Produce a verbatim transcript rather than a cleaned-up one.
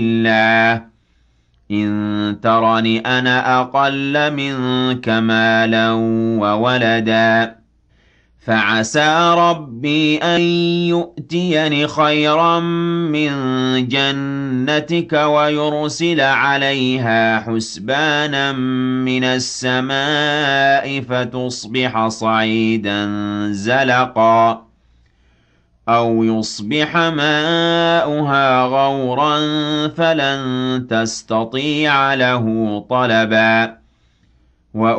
الله إن ترني أنا أقل منك مالا وولدا فعسى ربي أن يؤتيني خيرا من جنتك ويرسل عليها حسبانا من السماء فتصبح صعيدا زلقا أو يصبح ماؤها غورا فلن تستطيع له طلبا